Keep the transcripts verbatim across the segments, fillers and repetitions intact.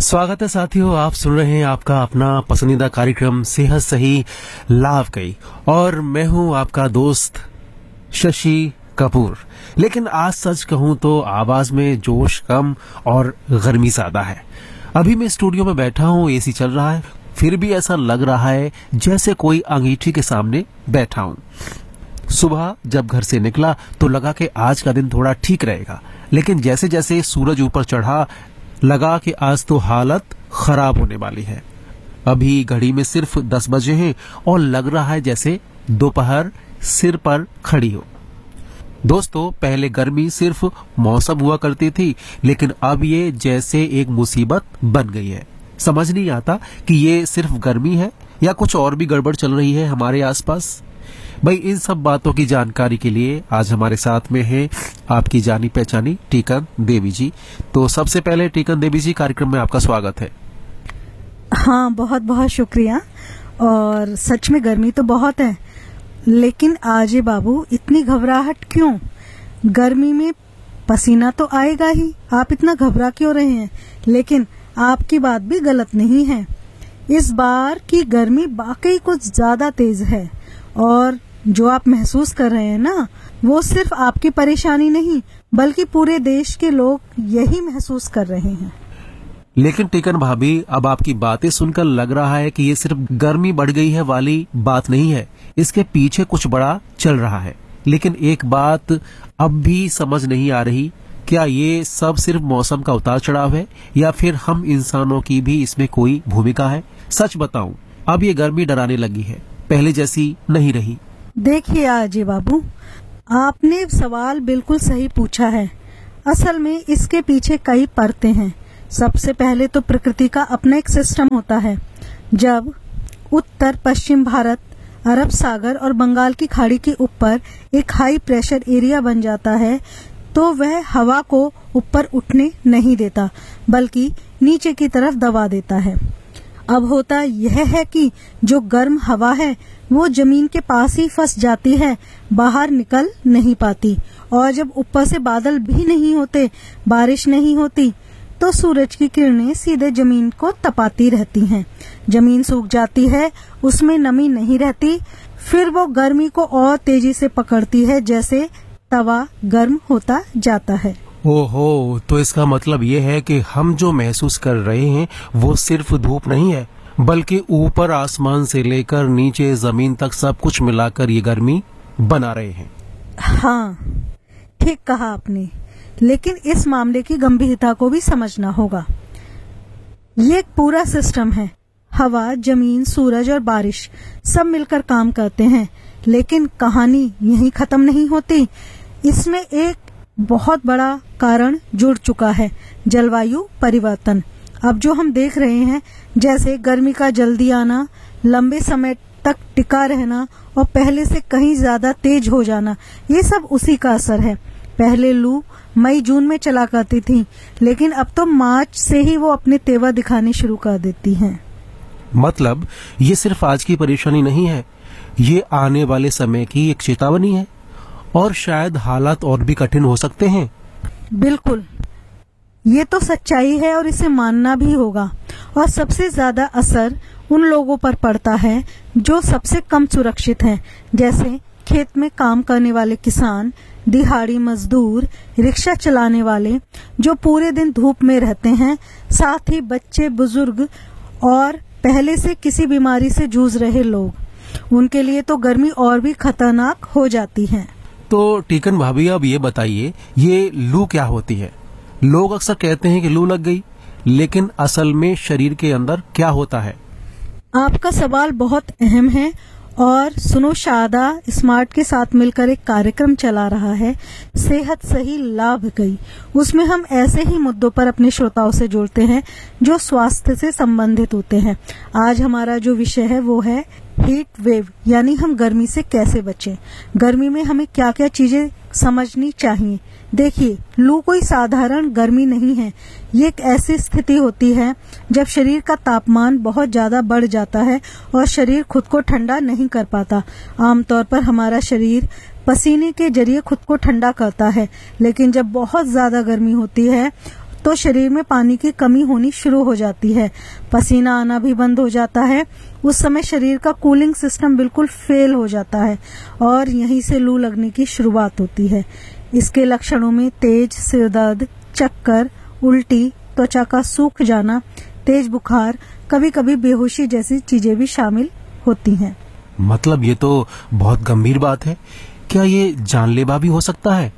स्वागत है साथियों, आप सुन रहे हैं आपका अपना पसंदीदा कार्यक्रम सेहत सही लाभ कई और मैं हूं आपका दोस्त शशि कपूर। लेकिन आज सच कहूं तो आवाज में जोश कम और गर्मी ज्यादा है। अभी मैं स्टूडियो में बैठा हूं, एसी चल रहा है, फिर भी ऐसा लग रहा है जैसे कोई अंगीठी के सामने बैठा हूं। सुबह जब घर से निकला तो लगा कि आज का दिन थोड़ा ठीक रहेगा, लेकिन जैसे जैसे सूरज ऊपर चढ़ा लगा कि आज तो हालत खराब होने वाली है। अभी घड़ी में सिर्फ दस बजे हैं और लग रहा है जैसे दोपहर सिर पर खड़ी हो। दोस्तों, पहले गर्मी सिर्फ मौसम हुआ करती थी, लेकिन अब ये जैसे एक मुसीबत बन गई है। समझ नहीं आता कि ये सिर्फ गर्मी है या कुछ और भी गड़बड़ चल रही है हमारे आसपास। भाई, इन सब बातों की जानकारी के लिए आज हमारे साथ में है आपकी जानी पहचानी टीकन देवी जी। तो सबसे पहले टीकन देवी जी, कार्यक्रम में आपका स्वागत है। हाँ, बहुत बहुत शुक्रिया। और सच में गर्मी तो बहुत है, लेकिन आजे बाबू इतनी घबराहट क्यों? गर्मी में पसीना तो आएगा ही, आप इतना घबरा क्यों रहे हैं? लेकिन आपकी बात भी गलत नहीं है। इस बार की गर्मी वाकई कुछ ज्यादा तेज है और जो आप महसूस कर रहे हैं ना, वो सिर्फ आपकी परेशानी नहीं बल्कि पूरे देश के लोग यही महसूस कर रहे हैं। लेकिन टीकन भाभी, अब आपकी बातें सुनकर लग रहा है कि ये सिर्फ गर्मी बढ़ गई है वाली बात नहीं है, इसके पीछे कुछ बड़ा चल रहा है। लेकिन एक बात अब भी समझ नहीं आ रही, क्या ये सब सिर्फ मौसम का उतार चढ़ाव है या फिर हम इंसानों की भी इसमें कोई भूमिका है? सच बताऊं, अब ये गर्मी डराने लगी है, पहले जैसी नहीं रही। देखिए आजे बाबू, आपने सवाल बिल्कुल सही पूछा है। असल में इसके पीछे कई परतें हैं। सबसे पहले तो प्रकृति का अपना एक सिस्टम होता है। जब उत्तर पश्चिम भारत, अरब सागर और बंगाल की खाड़ी के ऊपर एक हाई प्रेशर एरिया बन जाता है, तो वह हवा को ऊपर उठने नहीं देता बल्कि नीचे की तरफ दबा देता है। अब होता यह है कि जो गर्म हवा है वो जमीन के पास ही फंस जाती है, बाहर निकल नहीं पाती। और जब ऊपर से बादल भी नहीं होते, बारिश नहीं होती, तो सूरज की किरणें सीधे जमीन को तपाती रहती हैं। जमीन सूख जाती है, उसमें नमी नहीं रहती, फिर वो गर्मी को और तेजी से पकड़ती है, जैसे तवा गर्म होता जाता है। ओहो, तो इसका मतलब ये है कि हम जो महसूस कर रहे हैं वो सिर्फ धूप नहीं है, बल्कि ऊपर आसमान से लेकर नीचे जमीन तक सब कुछ मिलाकर ये गर्मी बना रहे हैं। हाँ, ठीक कहा आपने। लेकिन इस मामले की गंभीरता को भी समझना होगा। ये एक पूरा सिस्टम है। हवा, जमीन, सूरज और बारिश सब मिलकर काम करते हैं। लेकिन कहानी यहीं खत्म नहीं होती। इसमें एक बहुत बड़ा कारण जुड़ चुका है, जलवायु परिवर्तन। अब जो हम देख रहे हैं, जैसे गर्मी का जल्दी आना, लंबे समय तक टिका रहना और पहले से कहीं ज्यादा तेज हो जाना, ये सब उसी का असर है। पहले लू मई जून में चला करती थी, लेकिन अब तो मार्च से ही वो अपने तेवर दिखाने शुरू कर देती हैं। मतलब ये सिर्फ आज की परेशानी नहीं है, ये आने वाले समय की एक चेतावनी है और शायद हालात और भी कठिन हो सकते हैं। बिल्कुल, ये तो सच्चाई है और इसे मानना भी होगा। और सबसे ज्यादा असर उन लोगों पर पड़ता है जो सबसे कम सुरक्षित हैं, जैसे खेत में काम करने वाले किसान, दिहाड़ी मजदूर, रिक्शा चलाने वाले जो पूरे दिन धूप में रहते हैं, साथ ही बच्चे, बुजुर्ग और पहले से किसी बीमारी से जूझ रहे लोग। उनके लिए तो गर्मी और भी खतरनाक हो जाती है। तो टीकन भाभी, अब ये बताइए, ये लू क्या होती है? लोग अक्सर कहते हैं कि लू लग गई, लेकिन असल में शरीर के अंदर क्या होता है? आपका सवाल बहुत अहम है। और सुनो, शादा स्मार्ट के साथ मिलकर एक कार्यक्रम चला रहा है, सेहत सही लाभ कई। उसमें हम ऐसे ही मुद्दों पर अपने श्रोताओं से जुड़ते हैं जो स्वास्थ्य से संबंधित होते हैं। आज हमारा जो विषय है वो है हीट वेव, यानी हम गर्मी से कैसे बचें। गर्मी में हमें क्या क्या चीजें समझनी चाहिए। देखिए, लू कोई साधारण गर्मी नहीं है। ये एक ऐसी स्थिति होती है जब शरीर का तापमान बहुत ज्यादा बढ़ जाता है और शरीर खुद को ठंडा नहीं कर पाता। आमतौर पर हमारा शरीर पसीने के जरिए खुद को ठंडा करता है, लेकिन जब बहुत ज्यादा गर्मी होती है तो शरीर में पानी की कमी होनी शुरू हो जाती है, पसीना आना भी बंद हो जाता है। उस समय शरीर का कूलिंग सिस्टम बिल्कुल फेल हो जाता है और यहीं से लू लगने की शुरुआत होती है। इसके लक्षणों में तेज सिरदर्द, चक्कर, उल्टी, त्वचा का सूख जाना, तेज बुखार, कभी कभी बेहोशी जैसी चीजें भी शामिल होती हैं। मतलब ये तो बहुत गंभीर बात है। क्या ये जानलेवा भी हो सकता है?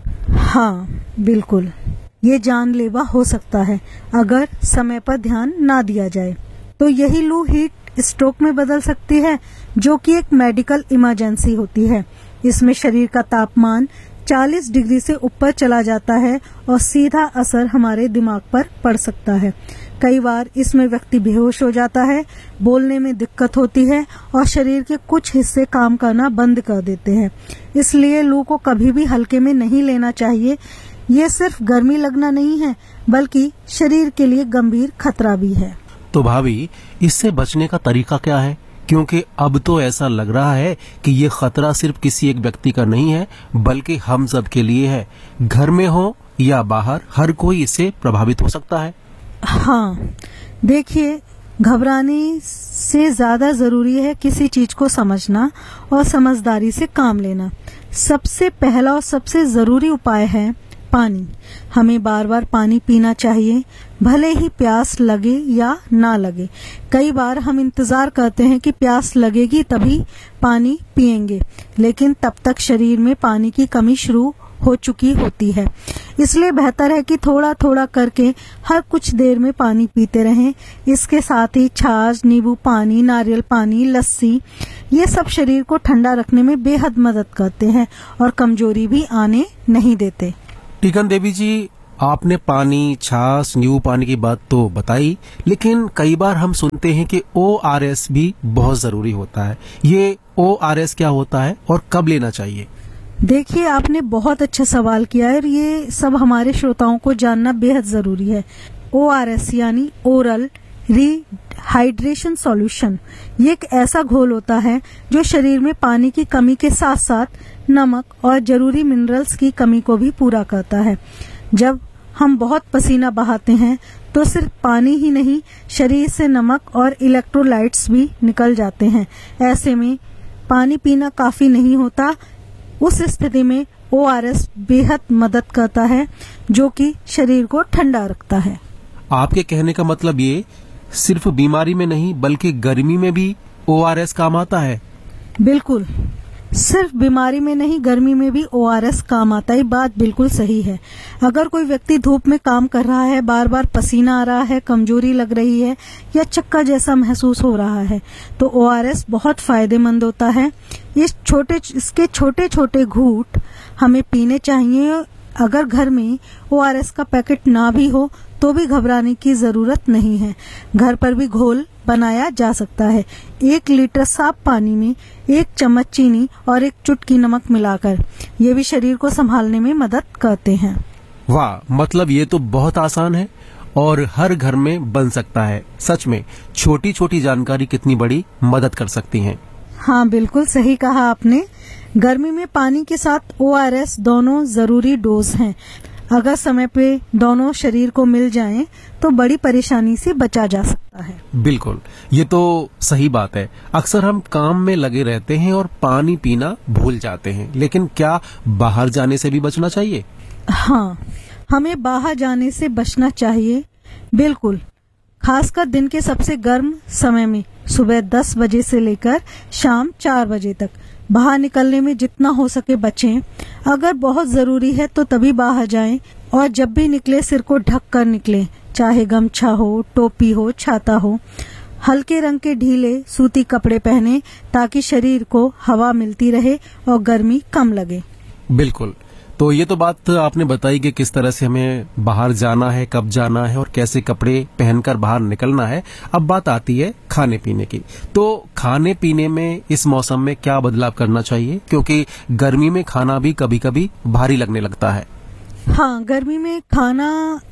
हाँ बिल्कुल, ये जानलेवा हो सकता है अगर समय पर ध्यान ना दिया जाए। तो यही लू हीट स्ट्रोक में बदल सकती है, जो कि एक मेडिकल इमरजेंसी होती है। इसमें शरीर का तापमान चालीस डिग्री से ऊपर चला जाता है और सीधा असर हमारे दिमाग पर पड़ सकता है। कई बार इसमें व्यक्ति बेहोश हो जाता है, बोलने में दिक्कत होती है और शरीर के कुछ हिस्से काम करना बंद कर देते हैं। इसलिए लू को कभी भी हल्के में नहीं लेना चाहिए। ये सिर्फ गर्मी लगना नहीं है, बल्कि शरीर के लिए गंभीर खतरा भी है। तो भाभी, इससे बचने का तरीका क्या है? क्योंकि अब तो ऐसा लग रहा है कि ये खतरा सिर्फ किसी एक व्यक्ति का नहीं है, बल्कि हम सब के लिए है। घर में हो या बाहर, हर कोई इससे प्रभावित हो सकता है। हाँ देखिए, घबराने से ज्यादा जरूरी है किसी चीज को समझना और समझदारी से काम लेना। सबसे पहला और सबसे जरूरी उपाय है पानी। हमें बार बार पानी पीना चाहिए, भले ही प्यास लगे या ना लगे। कई बार हम इंतजार करते हैं कि प्यास लगेगी तभी पानी पिएंगे, लेकिन तब तक शरीर में पानी की कमी शुरू हो चुकी होती है। इसलिए बेहतर है कि थोड़ा थोड़ा करके हर कुछ देर में पानी पीते रहें। इसके साथ ही छाछ, नींबू पानी, नारियल पानी, लस्सी, ये सब शरीर को ठंडा रखने में बेहद मदद करते हैं और कमजोरी भी आने नहीं देते। टीकन देवी जी, आपने पानी, छाछ, नींबू पानी की बात तो बताई, लेकिन कई बार हम सुनते हैं कि ओ आर एस भी बहुत जरूरी होता है। ये ओ आर एस क्या होता है और कब लेना चाहिए? देखिए, आपने बहुत अच्छा सवाल किया है और ये सब हमारे श्रोताओं को जानना बेहद जरूरी है। ओ आर एस यानी ओरल रीहाइड्रेशन सॉल्यूशन, ये एक ऐसा घोल होता है जो शरीर में पानी की कमी के साथ साथ नमक और जरूरी मिनरल्स की कमी को भी पूरा करता है। जब हम बहुत पसीना बहाते हैं तो सिर्फ पानी ही नहीं, शरीर से नमक और इलेक्ट्रोलाइट्स भी निकल जाते हैं। ऐसे में पानी पीना काफी नहीं होता। उस स्थिति में ओ आर एस बेहद मदद करता है, जो कि शरीर को ठंडा रखता है। आपके कहने का मतलब ये सिर्फ बीमारी में नहीं, बल्कि गर्मी में भी ओ आर एस काम आता है? बिल्कुल, सिर्फ बीमारी में नहीं, गर्मी में भी ओ आर एस काम आता है। बात बिल्कुल सही है। अगर कोई व्यक्ति धूप में काम कर रहा है, बार बार पसीना आ रहा है, कमजोरी लग रही है या चक्कर जैसा महसूस हो रहा है, तो ओ आर एस बहुत फायदेमंद होता है। इस छोटे इसके छोटे छोटे घूंट हमें पीने चाहिए। अगर घर में ओ आर एस का पैकेट ना भी हो तो भी घबराने की जरूरत नहीं है। घर पर भी घोल बनाया जा सकता है। एक लीटर साफ पानी में एक चम्मच चीनी और एक चुटकी नमक मिलाकर, ये भी शरीर को संभालने में मदद करते हैं। वाह, मतलब ये तो बहुत आसान है और हर घर में बन सकता है। सच में छोटी छोटी जानकारी कितनी बड़ी मदद कर सकती हैं। हाँ बिल्कुल सही कहा आपने। गर्मी में पानी के साथ ओ आर एस दोनों जरूरी डोज हैं। अगर समय पे दोनों शरीर को मिल जाएं तो बड़ी परेशानी से बचा जा सकता है। बिल्कुल, ये तो सही बात है। अक्सर हम काम में लगे रहते हैं और पानी पीना भूल जाते हैं, लेकिन क्या बाहर जाने से भी बचना चाहिए? हाँ, हमें बाहर जाने से बचना चाहिए, बिल्कुल। खासकर दिन के सबसे गर्म समय में सुबह दस बजे से लेकर शाम चार बजे तक बाहर निकलने में जितना हो सके बचें। अगर बहुत जरूरी है तो तभी बाहर जाएं और जब भी निकले सिर को ढक कर निकलें, चाहे गमछा हो, टोपी हो, छाता हो। हल्के रंग के ढीले सूती कपड़े पहने ताकि शरीर को हवा मिलती रहे और गर्मी कम लगे। बिल्कुल, तो ये तो बात आपने बताई कि किस तरह से हमें बाहर जाना है, कब जाना है और कैसे कपड़े पहनकर बाहर निकलना है। अब बात आती है खाने पीने की। तो खाने पीने में इस मौसम में क्या बदलाव करना चाहिए, क्योंकि गर्मी में खाना भी कभी कभी भारी लगने लगता है। हाँ, गर्मी में खाना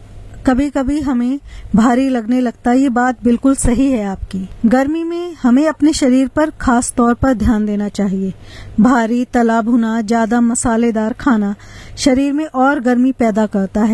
कभी कभी हमें भारी लगने लगता है। ये बात बिल्कुल सही है आपकी। गर्मी में हमें अपने शरीर पर खास तौर पर ध्यान देना चाहिए। भारी, तला भुना, ज्यादा मसालेदार खाना शरीर में और गर्मी पैदा करता है।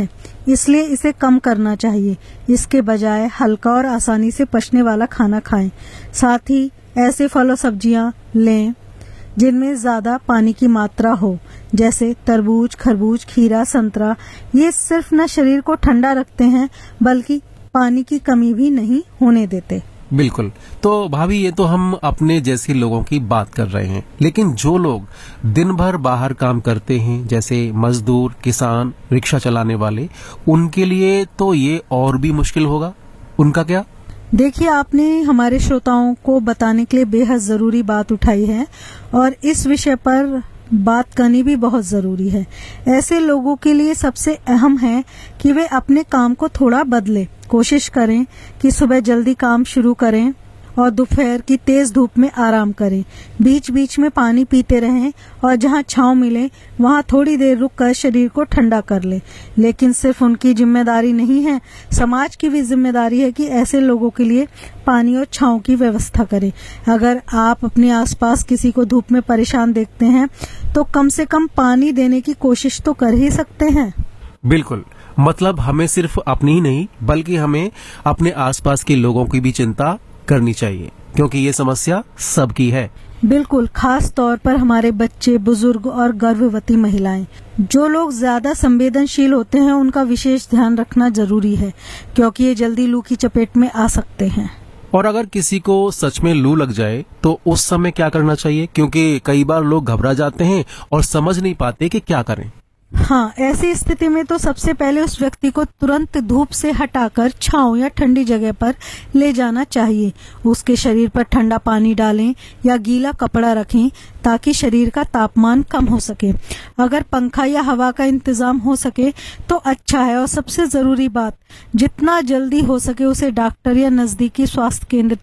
इसलिए इसे कम करना चाहिए। इसके बजाय हल्का और आसानी से पचने वाला खाना खाएं। साथ ही ऐसे फल और सब्जियां लें जिनमें ज्यादा पानी की मात्रा हो, जैसे तरबूज, खरबूज, खीरा, संतरा। ये सिर्फ न शरीर को ठंडा रखते हैं बल्कि पानी की कमी भी नहीं होने देते। बिल्कुल। तो भाभी, ये तो हम अपने जैसे लोगों की बात कर रहे हैं, लेकिन जो लोग दिन भर बाहर काम करते हैं, जैसे मजदूर, किसान, रिक्शा चलाने वाले, उनके लिए तो ये और भी मुश्किल होगा। उनका क्या? देखिए, आपने हमारे श्रोताओं को बताने के लिए बेहद जरूरी बात उठाई है और इस विषय पर बात करनी भी बहुत जरूरी है। ऐसे लोगों के लिए सबसे अहम है कि वे अपने काम को थोड़ा बदलें। कोशिश करें कि सुबह जल्दी काम शुरू करें और दोपहर की तेज धूप में आराम करें। बीच बीच में पानी पीते रहें और जहां छांव मिले वहां थोड़ी देर रुककर शरीर को ठंडा कर लें। लेकिन सिर्फ उनकी जिम्मेदारी नहीं है, समाज की भी जिम्मेदारी है कि ऐसे लोगों के लिए पानी और छांव की व्यवस्था करें। अगर आप अपने आसपास किसी को धूप में परेशान देखते हैं तो कम से कम पानी देने की कोशिश तो कर ही सकते हैं। बिल्कुल। मतलब हमें सिर्फ अपनी ही नहीं बल्कि हमें अपने आसपास के लोगों की भी चिंता करनी चाहिए, क्योंकि ये समस्या सबकी है। बिल्कुल, खास तौर पर हमारे बच्चे, बुजुर्ग और गर्भवती महिलाएं। जो लोग ज्यादा संवेदनशील होते हैं उनका विशेष ध्यान रखना जरूरी है, क्योंकि ये जल्दी लू की चपेट में आ सकते हैं। और अगर किसी को सच में लू लग जाए तो उस समय क्या करना चाहिए? क्योंकि कई बार लोग घबरा जाते हैं और समझ नहीं पाते कि क्या करें। हाँ, ऐसी स्थिति में तो सबसे पहले उस व्यक्ति को तुरंत धूप से हटाकर छांव या ठंडी जगह पर ले जाना चाहिए। उसके शरीर पर ठंडा पानी डालें या गीला कपड़ा रखें ताकि शरीर का तापमान कम हो सके। अगर पंखा या हवा का इंतजाम हो सके तो अच्छा है। और सबसे जरूरी बात, जितना जल्दी हो सके उसे डॉक्टर या नजदीकी स्वास्थ्य केंद्र